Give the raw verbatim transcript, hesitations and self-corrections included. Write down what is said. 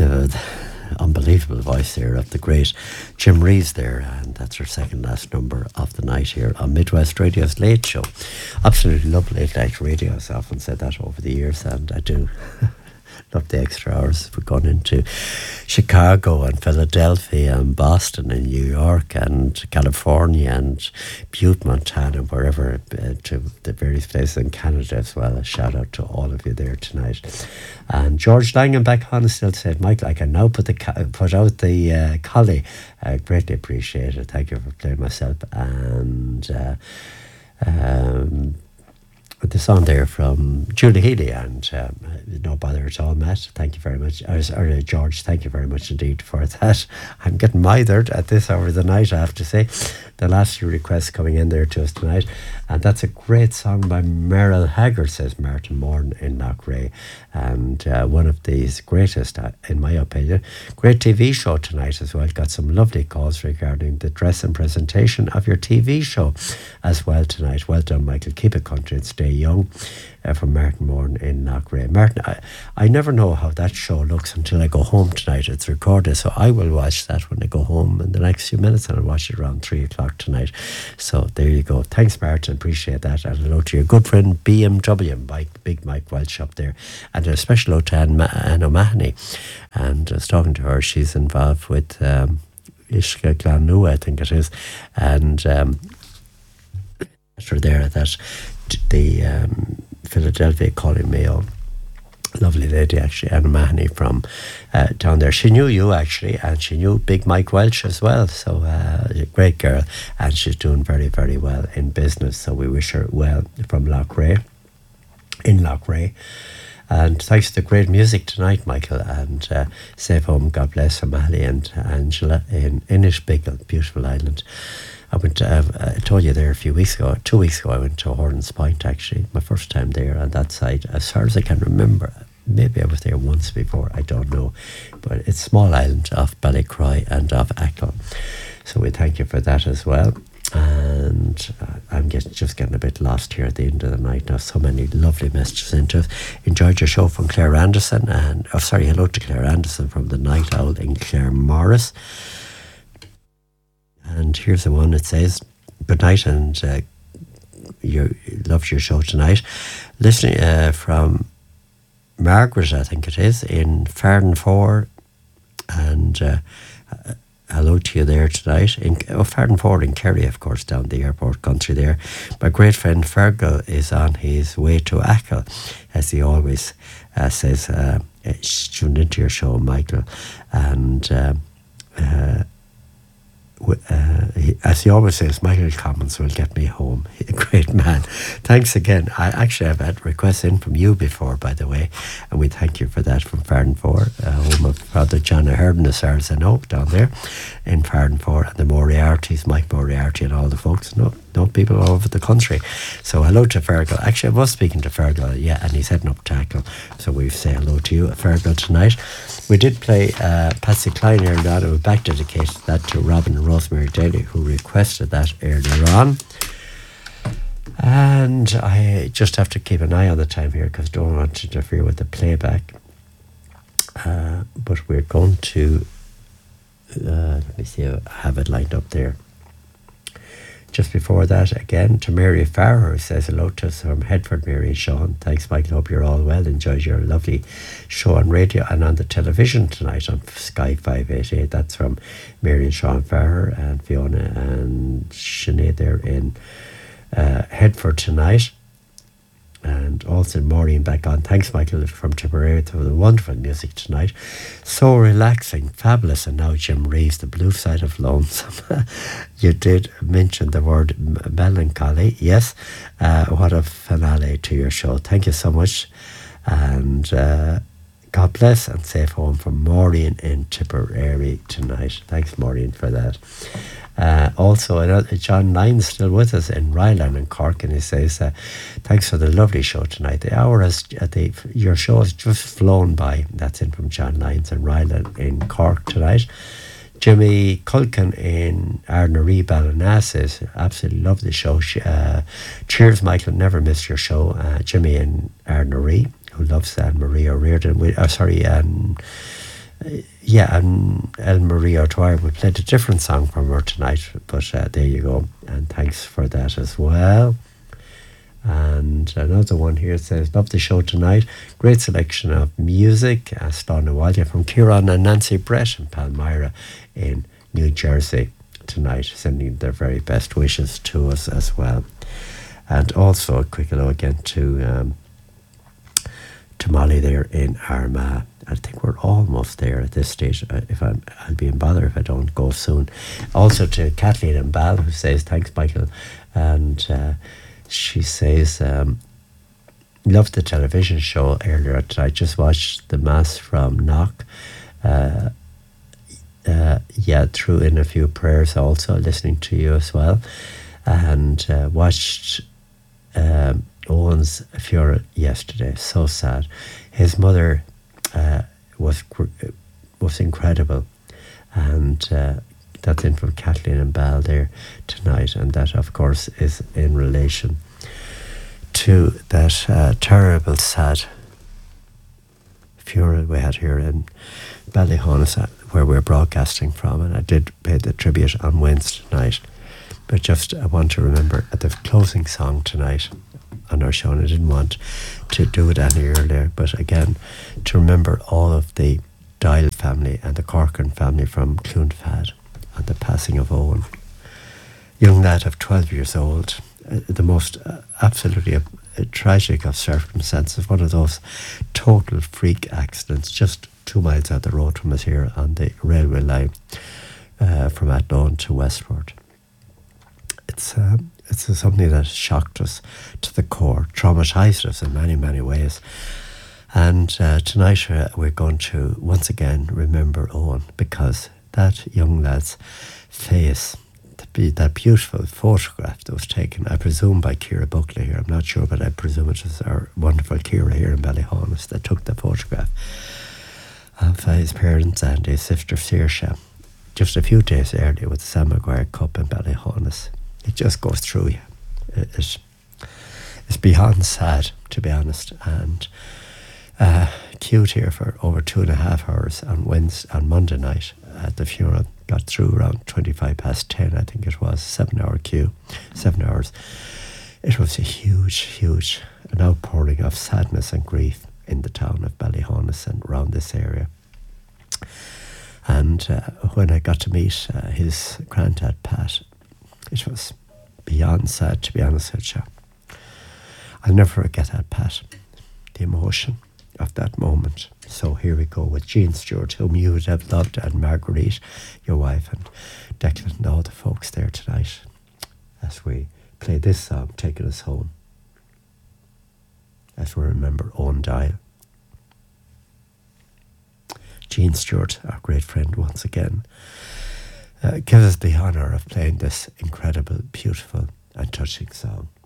the unbelievable voice there of the great Jim Reeves there, and that's our second last number of the night here on Midwest Radio's Late Show. Absolutely love late night radio. I've often said that over the years, and I do love the extra hours. We're going into Chicago and Philadelphia and Boston and New York and California and Butte, Montana, wherever, uh, to the various places in Canada as well. A shout out to all of you there tonight. And George Langham back on still said, Michael, I can now put the put out the uh, collie. I greatly appreciate it. Thank you for playing myself. And uh, um, with the song there from Julie Healy, and um, no bother at all, Matt. Thank you very much. Or, or uh, George, thank you very much indeed for that. I'm getting mithered at this hour of the night, I have to say. The last few requests coming in there to us tonight. And that's a great song by Merrill Haggard, says Martin Moran in Knockray. And uh, one of these greatest, uh, in my opinion, great T V show tonight as well. Got some lovely calls regarding the dress and presentation of your T V show as well tonight. Well done, Michael. Keep it country and stay young. Uh, from Martin Moran in Knockray. Martin, I, I never know how that show looks until I go home tonight. It's recorded, so I will watch that when I go home in the next few minutes, and I'll watch it around three o'clock tonight. So there you go. Thanks, Martin. Appreciate that. And hello to your good friend B M W, Mike, Big Mike Welch up there. And a special hello to Anne, Ma- Anne O'Mahony. And I was talking to her. She's involved with um, Ishka Glanua, I think it is. And um, after there, that the um, Philadelphia Calling Mayo, lovely lady actually, Anna Mahoney from uh, down there. She knew you actually, and she knew Big Mike Welch as well. So uh, a great girl, and she's doing very, very well in business. So we wish her well from Loughrea, in Loughrea. And thanks to the great music tonight, Michael, and uh, safe home. God bless O'Malley and Angela in Inishbiggle, beautiful island. I went to, uh, I told you there a few weeks ago, two weeks ago, I went to Horns Point actually, my first time there on that side, as far as I can remember. Maybe I was there once before, I don't know. But it's a small island off Ballycroy and off Ackle. So we thank you for that as well. And uh, I'm get, just getting a bit lost here at the end of the night now. So many lovely messages into it. Enjoyed your show from Claire Anderson, and oh sorry, hello to Claire Anderson from the Night Owl in Clare Morris. And here's the one that says, good night, and uh, you loved your show tonight. Listening uh, from Margaret, I think it is, in Fardenford, and uh, uh, hello to you there tonight. In oh, Fardenford in Kerry, of course, down the airport country there. My great friend Fergal is on his way to Ackle, as he always uh, says. Uh, tuned into your show, Michael, and uh, uh, Uh, he, as he always says, Michael Commons will get me home. A great man. Thanks again. I actually have had requests in from you before, by the way, and we thank you for that from Fardenford, uh, home of Father John Ahern, as far as I know, down there in Fardenford, and the Moriartys, Mike Moriarty, and all the folks. No, no people all over the country. So hello to Fergal. Actually, I was speaking to Fergal, yeah, and he's heading up to Ackle. So we say hello to you, Fergal, tonight. We did play uh, Patsy Cline earlier on, and we back dedicated that to Robin and Rosemary Daly, who requested that earlier on. And I just have to keep an eye on the time here because I don't want to interfere with the playback. Uh, but we're going to, uh, let me see, I have it lined up there. Just before that, again, to Mary Farrer, who says hello to us from Headford, Mary and Sean. Thanks, Michael. Hope you're all well. Enjoyed your lovely show on radio and on the television tonight on Sky five eighty-eight. That's from Mary and Sean Farrer and Fiona and Sinead there in uh, Headford tonight. And also Maureen back on. Thanks, Michael, from Tipperary, for the wonderful music tonight. So relaxing, fabulous. And now Jim Reeves, the blue side of lonesome. You did mention the word melancholy. Yes, uh, what a finale to your show. Thank you so much. And uh, God bless and safe home from Maureen in Tipperary tonight. Thanks, Maureen, for that. Uh, also, uh, John Lyne's still with us in Ryland and Cork, and he says, uh, thanks for the lovely show tonight. The hour has, uh, the, your show has just flown by. That's in from John Lynes in Ryland in Cork tonight. Jimmy Culkin in Arnaree, Ballina says, absolutely love the show. Uh, cheers, Michael, never miss your show. Uh, Jimmy in Arnaree, who loves Anne Marie O'Riordan. We, uh, sorry, um, Yeah, and El Marie O'Dwyer, we played a different song from her tonight, but uh, there you go. And thanks for that as well. And another one here says, love the show tonight. Great selection of music. Uh, Slán Waldia from Kieran and Nancy Brett in Palmyra in New Jersey tonight, sending their very best wishes to us as well. And also a quick hello again to um, to Molly there in Armagh. I think we're almost there at this stage. Uh, if I'm, I'll be in bother if I don't go soon. Also to Kathleen and Bal, who says thanks, Michael, and uh, she says um, loved the television show earlier tonight. Just watched the mass from Knock. Uh, uh, yeah, threw in a few prayers also, listening to you as well, and uh, watched um, Owen's funeral yesterday. So sad. His mother uh, was was incredible, and uh, that's in from Kathleen and Bal there tonight, and that of course is in relation to that uh, terrible, sad funeral we had here in Ballyhonus, where we're broadcasting from, and I did pay the tribute on Wednesday night. But just I want to remember at the closing song tonight on our show, and I didn't want to do it any earlier, but again, to remember all of the Dial family and the Corcoran family from Clonfad and the passing of Owen. Young lad of twelve years old, uh, the most uh, absolutely uh, tragic of circumstances, one of those total freak accidents just two miles out the road from us here on the railway line uh, from Athlone to Westport. It's um, it's something that shocked us to the core, traumatised us in many, many ways. And uh, tonight uh, we're going to once again remember Owen, because that young lad's face, that beautiful photograph that was taken, I presume by Ciara Buckley here, I'm not sure, but I presume it was our wonderful Ciara here in Ballyhonus that took the photograph of uh, his parents and his sister Saoirse just a few days earlier with the Sam Maguire Cup in Ballyhonus. It just goes through you. It, it, it's beyond sad, to be honest, and uh, queued here for over two and a half hours on Wednesday, on Monday night at the funeral. Got through around twenty-five past ten, I think it was, seven hour queue, seven hours. It was a huge, huge, an outpouring of sadness and grief in the town of Ballyhonus and around this area. And uh, when I got to meet uh, his granddad, Pat, it was beyond sad, to be honest with you. I'll never forget that, Pat, the emotion of that moment. So here we go with Jean Stewart, whom you would have loved, and Marguerite, your wife, and Declan and all the folks there tonight as we play this song, Taking Us Home, as we remember Owen Dial. Jean Stewart, our great friend once again, uh, gives us the honour of playing this incredible, beautiful and touching song.